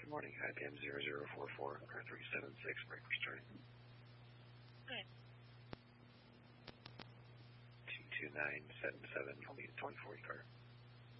Good morning, IBM 0044, car 376, breakfast train. Good. 22977, I'll be at 2040 car.